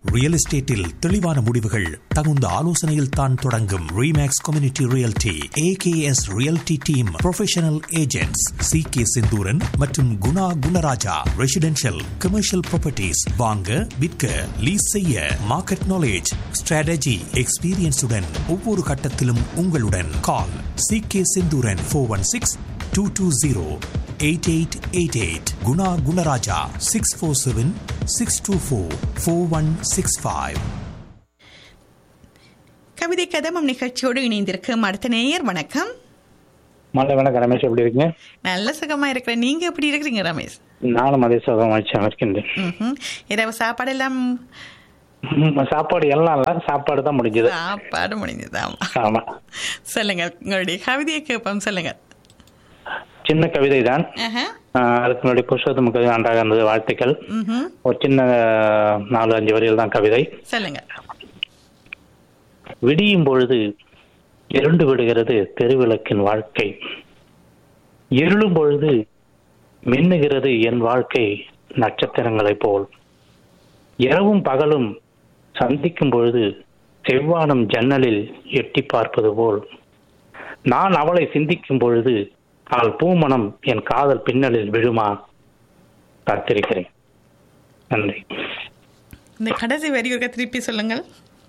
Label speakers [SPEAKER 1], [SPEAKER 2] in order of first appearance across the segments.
[SPEAKER 1] Real எஸ்டேட்டில் தெளிவான முடிவுகள் தகுந்த ஆலோசனையில் தான் தொடங்கும். Remakes community realty AKS realty team professional agents CK Senthuran மற்றும் Guna Gunaraja. Residential commercial properties வாங்க விற்க லீஸ் செய்ய மார்க்கெட் நாலேஜ் ஸ்ட்ராட்டஜி எக்ஸ்பீரியன்ஸுடன் ஒவ்வொரு கட்டத்திலும் உங்களுடன். கால் CK செந்தூரன் 416-220-8888. குணா குணராஜா 647-624-4165.
[SPEAKER 2] கவிதை கதமம் நிகழ்ச்சியோடு இணைந்திருக்கும் அடுத்த நேயர். வணக்கம்.
[SPEAKER 3] மாலை வணக்கம் ரமேஷ், எப்படி இருக்கீங்க?
[SPEAKER 2] நல்ல சுகமா இருக்கிறேன். நீங்க எப்படி இருக்கிறீங்க ரமேஷ்?
[SPEAKER 3] நானும் அதே சுகமாச்சு இருக்கின்றேன்.
[SPEAKER 2] இரவு சாப்பாடு எல்லாம்?
[SPEAKER 3] சாப்பாடு எல்லாம் இல்ல, சாப்பாடு தான் முடிஞ்சது.
[SPEAKER 2] சாப்பாடு முடிஞ்சது.
[SPEAKER 3] ஆமா.
[SPEAKER 2] சொல்லுங்க, உங்களுடைய கவிதையை கேட்போம். சொல்லுங்க.
[SPEAKER 3] சின்ன கவிதை தான். அதுக்கு முன்னாடி புருஷோத்தம கவிதை நன்றாக இருந்தது, வாழ்த்துக்கள். ஒரு சின்ன 4-5 வரிகள் தான் கவிதை.
[SPEAKER 2] சொல்லுங்க.
[SPEAKER 3] விடியும் பொழுது இருண்டு விடுகிறது தெருவிளக்கின் வாழ்க்கை. இருளும் பொழுது மின்னுகிறது என் வாழ்க்கை நட்சத்திரங்களைப் போல். இரவும் பகலும் சந்திக்கும் பொழுது செவ்வானம் ஜன்னலில் எட்டி பார்ப்பது போல். நான் அவளை சிந்திக்கும் பொழுது அவள் பூமணம் என் காதல் பின்னலில் விழுமா? காத்திருக்கிறேன். நன்றி.
[SPEAKER 2] இந்த கடைசி வரி ஒரு திருப்பி சொல்லுங்கள்.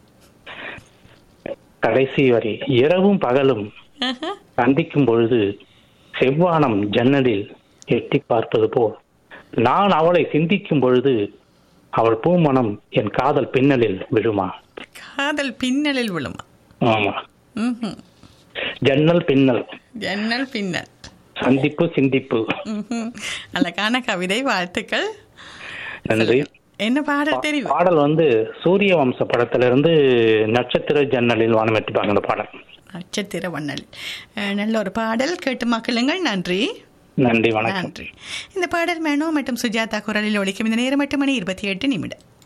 [SPEAKER 3] கடைசி வரி, இரவும் பகலும் சந்திக்கும் பொழுது செவ்வானம் ஜன்னலில் எட்டி பார்ப்பது போல். நான் அவளை சிந்திக்கும் பொழுது அவள் பூமணம் என் காதல் பின்னலில் விழுமா?
[SPEAKER 2] காதல் பின்னலில் விழுமா?
[SPEAKER 3] ஆமா. ஜன்னல் பின்னல்,
[SPEAKER 2] ஜன்னல் பின்னல்,
[SPEAKER 3] சந்திப்பு சிந்திப்பு.
[SPEAKER 2] அழகான கவிதை, வாழ்த்துக்கள்.
[SPEAKER 3] நன்றி.
[SPEAKER 2] என்ன பாடல் தெரியும்?
[SPEAKER 3] பாடல் சூரிய வம்ச படத்திலிருந்து நட்சத்திர ஜன்னலில் வானம் எட்டிப்பாங்க. அந்த பாடல்
[SPEAKER 2] நட்சத்திர வண்ணல் நல்ல ஒரு பாடல். கேட்டு மக்களுங்கள். நன்றி.
[SPEAKER 3] நன்றி, வணக்கம்.
[SPEAKER 2] நன்றி. இந்த பாடல் மேனோ மற்றும் சுஜாதா குரலில் ஒலிக்கும். இந்த நேரம் 8 மணி 28 நிமிடம்.